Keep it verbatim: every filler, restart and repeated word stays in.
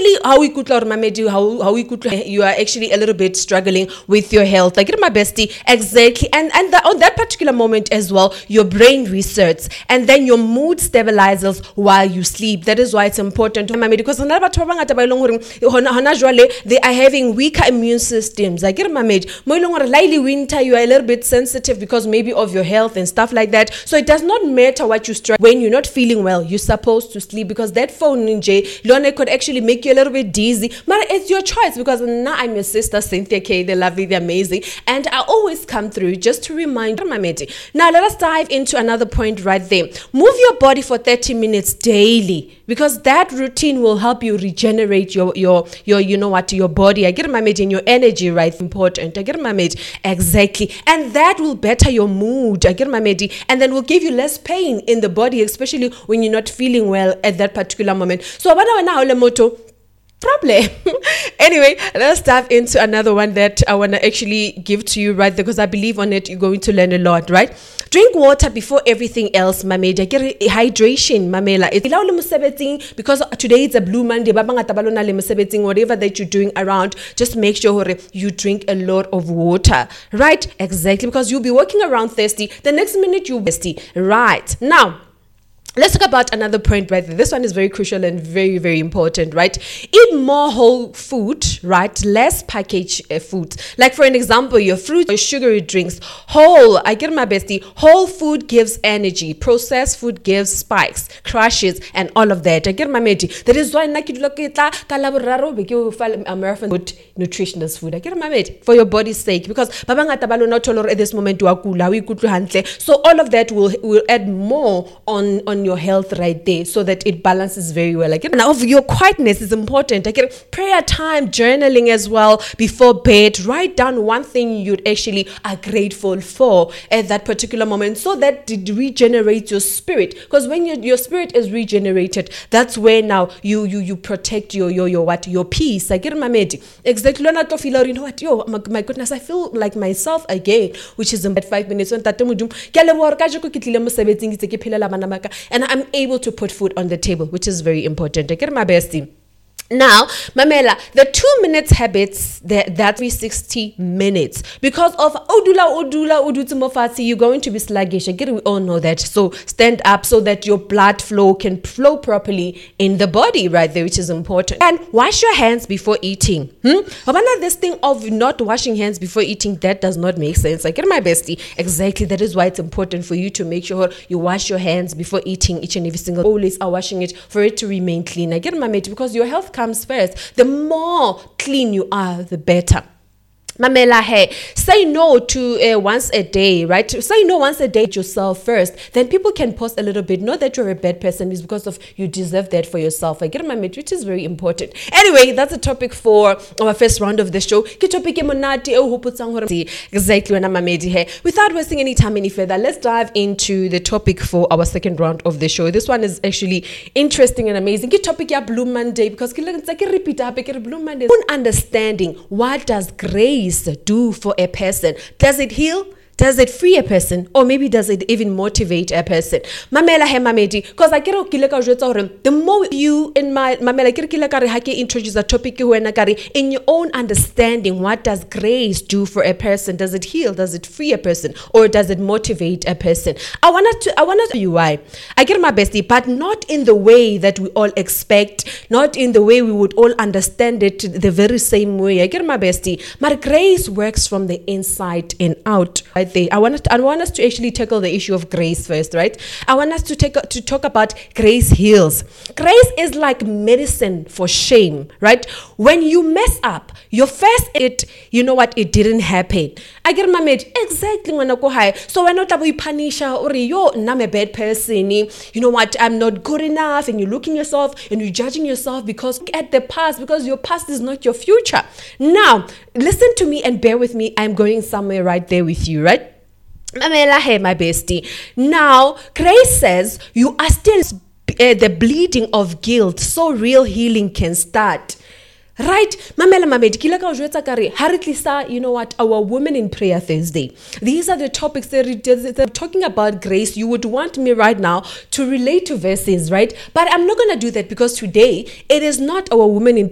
especially how we could how how we could you are actually a little bit struggling with your health. Like, my bestie, exactly. And and the, on that particular moment as well, your brain resets, and then your mood stabilizes while you sleep. That is why it's important to because they are having weaker immune systems. I get my mate. Lightly winter, you are a little bit sensitive because maybe of your health and stuff like that. So it does not matter what you stress. When you're not feeling well, you're supposed to sleep, because that phone ninja Lona could actually make you a little bit dizzy. But it's your choice, because now I'm your sister Cynthia K, the lovely, the amazing, and I always come through just to remind my mate. Now let us dive into another point right there. Move your body for thirty minutes daily, because that routine will help you regenerate your your your you know what your body. I get my mate, in your energy, right? Important. I get my mate, exactly, and that will better your mood. I get my mate, and then will give you less pain in the body, especially when you're not feeling well at that particular moment. So abana na ole moto problem. Anyway, let's dive into another one that I want to actually give to you right there, because I believe on it you're going to learn a lot, right? Drink water before everything else, mamela. Get hydration, mamela. It's because today it's a blue Monday, whatever that you're doing around, just make sure you drink a lot of water, right? Exactly, because you'll be walking around thirsty, the next minute you'll be thirsty, right? Now, let's talk about another point right there. This one is very crucial and very, very important, right? Eat more whole food, right? Less packaged uh, food. Like, for an example, your fruit or sugary drinks. Whole, I get my bestie, whole food gives energy. Processed food gives spikes, crashes, and all of that. I get my mate. That is why American food, nutritionist food. I get my mate, for your body's sake. Because at this moment, so all of that will, will add more on, on your health right there, so that it balances very well. Again, now your quietness is important. Again, prayer time, journaling as well before bed. Write down one thing you'd actually are grateful for at that particular moment, so that it regenerates your spirit. Because when your your spirit is regenerated, that's where now you you you protect your your your what your peace. I get my mate. Exactly. You know what? Yo, my, my goodness, I feel like myself again, which is in five minutes. And I'm able to put food on the table, which is very important. I get my bestie. Now, mamela, the two minutes habits, that that's three hundred sixty minutes. Because of odula, odula, odutumofati, you're going to be sluggish. Again, we all know that. So stand up so that your blood flow can flow properly in the body right there, which is important. And wash your hands before eating. Hmm? This thing of not washing hands before eating, that does not make sense. I get my bestie. Exactly. That is why it's important for you to make sure you wash your hands before eating each and every single. Always are washing it for it to remain clean. I get my mate, because your health comes first. The more clean you are, the better. Mamela, hey, say no to uh, once a day, right? Say no once a day to yourself first. Then people can pause a little bit. Know that you're a bad person is because of you deserve that for yourself. I get my mate, which is very important. Anyway, that's a topic for our first round of the show. Exactly when I'm hey. Without wasting any time any further, let's dive into the topic for our second round of the show. This one is actually interesting and amazing. Get topic ya Blue Monday, because it's like a repeat Blue Monday. Understanding, what does grace do for a person? Does it heal? Does it free a person? Or maybe does it even motivate a person? Mamela he mamedi, because I get the more you in my mamela introduce a topic in your own understanding, what does grace do for a person? Does it heal? Does it free a person? Or does it motivate a person? I wanted to I wanted to you why. I get my bestie, but not in the way that we all expect, not in the way we would all understand it the very same way. I get my bestie. But grace works from the inside and out. Right there. I want us to, I want us to actually tackle the issue of grace first, right? I want us to take to talk about grace heals. Grace is like medicine for shame, right? When you mess up, your first it, you know what, it didn't happen. I get my mate exactly when I go high. So when not about punish or yo, I'm a bad person. You know what, I'm not good enough, and you're looking yourself and you're judging yourself because at the past, because your past is not your future. Now, listen to me and bear with me. I'm going somewhere right there with you, right? Mamela, hey, my bestie. Now, grace says you are still uh, the bleeding of guilt, so real healing can start. Right? Mamela mamedi kila ka ujwetsa kare haritlisa, you know what, our Women in Prayer Thursday. These are the topics that they're talking about grace. You would want me right now to relate to verses, right? But I'm not going to do that, because today it is not our Women in